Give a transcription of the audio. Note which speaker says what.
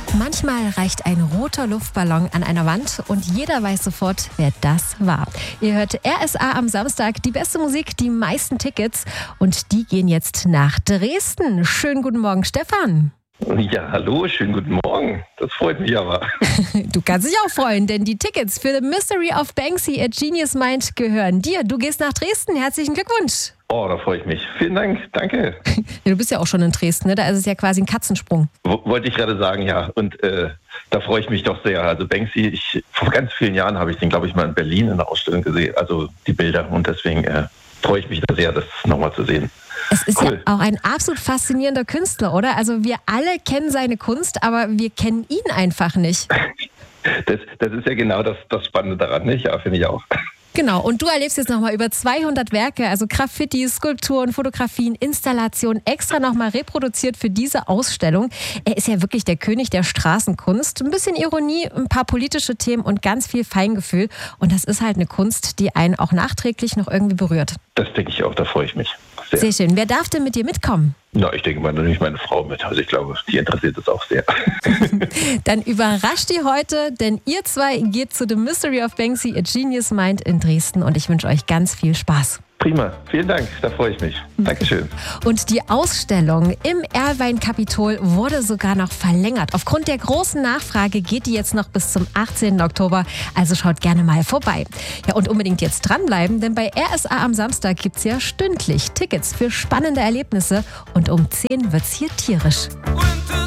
Speaker 1: Manchmal reicht ein roter Luftballon an einer Wand und jeder weiß sofort, wer das war. Ihr hört RSA am Samstag, die beste Musik, die meisten Tickets und die gehen jetzt nach Dresden. Schönen guten Morgen, Stefan.
Speaker 2: Ja, hallo, schönen guten Morgen. Das freut mich aber.
Speaker 1: Du kannst dich auch freuen, denn die Tickets für The Mystery of Banksy at Genius Mind gehören dir. Du gehst nach Dresden. Herzlichen Glückwunsch.
Speaker 2: Oh, da freue ich mich. Vielen Dank, danke.
Speaker 1: Ja, du bist ja auch schon in Dresden, ne? Da ist es ja quasi ein Katzensprung.
Speaker 2: Wollte ich gerade sagen, ja. Und da freue ich mich doch sehr. Also Banksy, vor ganz vielen Jahren habe ich den, glaube ich, mal in Berlin in der Ausstellung gesehen. Also die Bilder. Und deswegen freue ich mich da sehr, das nochmal zu sehen.
Speaker 1: Es ist
Speaker 2: cool.
Speaker 1: Ja auch ein absolut faszinierender Künstler, oder? Also wir alle kennen seine Kunst, aber wir kennen ihn einfach nicht.
Speaker 2: Das ist ja genau das Spannende daran, nicht? Ja, finde ich auch.
Speaker 1: Genau, und du erlebst jetzt nochmal über 200 Werke, also Graffiti, Skulpturen, Fotografien, Installationen, extra nochmal reproduziert für diese Ausstellung. Er ist ja wirklich der König der Straßenkunst. Ein bisschen Ironie, ein paar politische Themen und ganz viel Feingefühl. Und das ist halt eine Kunst, die einen auch nachträglich noch irgendwie berührt.
Speaker 2: Das denke ich auch, da freue ich mich.
Speaker 1: Sehr schön. Wer darf denn mit dir mitkommen?
Speaker 2: Na, ich denke mal, natürlich meine Frau mit. Also ich glaube, die interessiert es auch sehr.
Speaker 1: Dann überrascht ihr heute, denn ihr zwei geht zu The Mystery of Banksy at Genius Mind in Dresden und ich wünsche euch ganz viel Spaß.
Speaker 2: Prima, vielen Dank, da freue ich mich. Dankeschön.
Speaker 1: Und die Ausstellung im Erlwein-Kapitol wurde sogar noch verlängert. Aufgrund der großen Nachfrage geht die jetzt noch bis zum 18. Oktober. Also schaut gerne mal vorbei. Ja, und unbedingt jetzt dranbleiben, denn bei RSA am Samstag gibt es ja stündlich Tickets für spannende Erlebnisse. Und um 10 wird's hier tierisch.